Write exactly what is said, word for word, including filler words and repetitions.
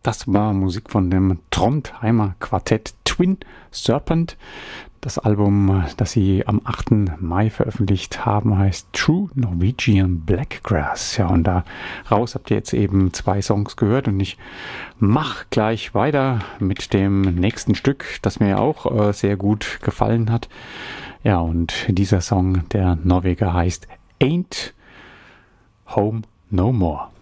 Das war Musik von dem Trondheimer Quartett Twin Serpent. Das Album, das sie am achten Mai veröffentlicht haben, heißt True Norwegian Blackgrass. Ja, und da raus habt ihr jetzt eben zwei Songs gehört und ich mach gleich weiter mit dem nächsten Stück, das mir auch äh, sehr gut gefallen hat. Ja, und dieser Song der Norweger heißt Ain't Home No More.